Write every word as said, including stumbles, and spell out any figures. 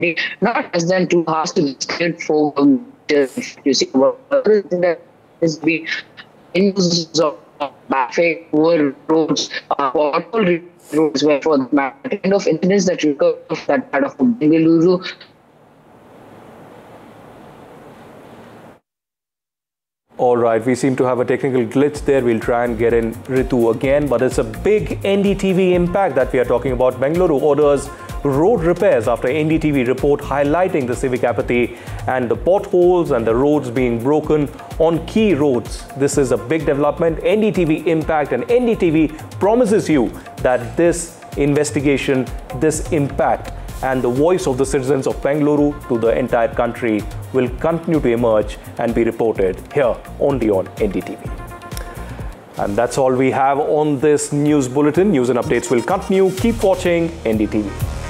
not less than two hours to escape for you see what is be in of traffic, poor roads, uh, pothole roads were for the kind of incidents that recur of that part of Bengaluru. All right, we seem to have a technical glitch there. We'll try and get in Ritu again, but it's a big N D T V impact that we are talking about. Bengaluru orders road repairs after N D T V report highlighting the civic apathy and the potholes and the roads being broken on key roads. This is a big development. N D T V impact, and N D T V promises you that this investigation, this impact, and the voice of the citizens of Bengaluru to the entire country will continue to emerge and be reported here only on N D T V. And that's all we have on this news bulletin. News and updates will continue. Keep watching N D T V.